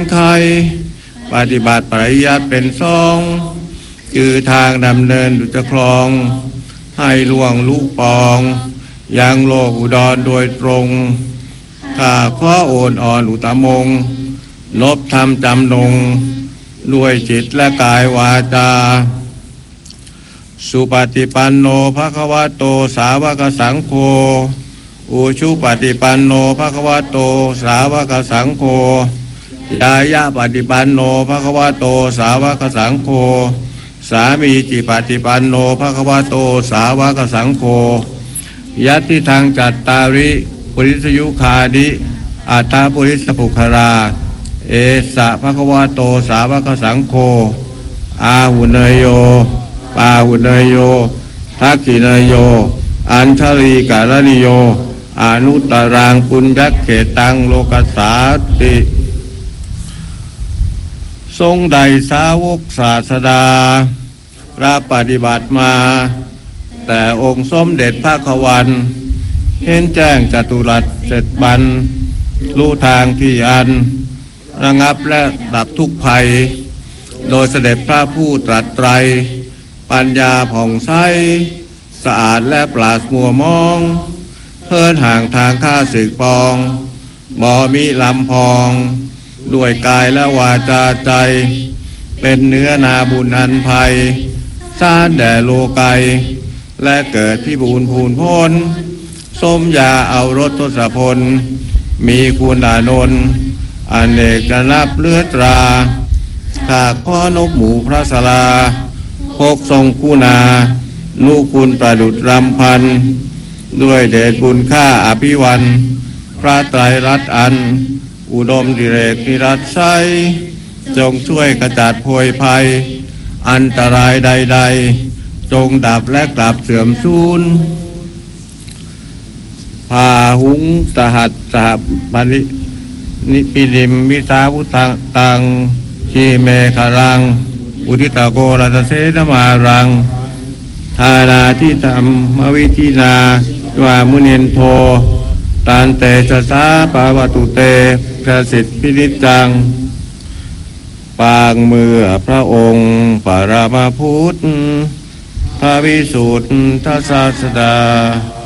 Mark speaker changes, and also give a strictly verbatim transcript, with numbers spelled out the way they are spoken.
Speaker 1: ใครปฏิบัติปริยัติเป็นสองคือทางดำเนินดุจคลองให้ล่วงลุปองยังโลกอุดรโดยตรงข้าขอโอนอ่อนอุตมงนบธรรมจำนงด้วยจิตและกายวาจาสุปฏิปันโนภควโตสาวกสังโฆอุชุปฏิปันโนภควโตสาวกสังโฆยายะปฏิปันโนภควโตสาวกสังโฆสามีจิปฏิปันโนภควโตสาวกสังโฆยัตติทางจัตตาริปุริสยุคาดิอัตถปุริสปุคราเอสะภควโตสาวกสังโฆอาหุเนยโยปาหุเนยโยทักขิเนยโยอัญชลีกาลนิโยอนุตรังปุญญเขตังโลกัสสาติทรงใดสาวกศาสดารับปฏิบัติมาแต่องค์สมเด็จพระขวันเห็นแจ้งจตุรัสเสร็จบันรู้ทางที่อันระงับและดับทุกภัยโดยเสด็จพระผู้ตรัสไตรปัญญาผ่องใสสะอาดและปราศมัวมองเพิ่นห่างทางข้าศึกปองบ่มีลำพองด้วยกายและวาจาใจเป็นเนื้อนาบุญอันภัยสร้างแด่โลไกและเกิดที่บูรพูนพ้นสมยาเอารถทศพลมีคุณอานนท์อเนกจะนับเลือตราขากข้อนกหมูพระสลาพกทรงคุณานุคุณประดุจรำพันด้วยเดชบุญค่าอภิวันพระไตรรัตน์อันอุดมดิเรกนิรัตไซจงช่วยขจัดโพยภัยอันตรายใดๆจงดับและกลับเสื่อมสูญพาหุงสหัสสหปรินิปิริมวิสาวุตังตังชีเมฆรังอุทิตาโกรัตเสนมารังทานาที่ธรรมวิธีนาวามุนินโทตันเตชะสาปาวตุเตพระสิทธิพินิจจังปางเมื่อพระองค์ปรมาพุทธพระวิสุทธศาสดา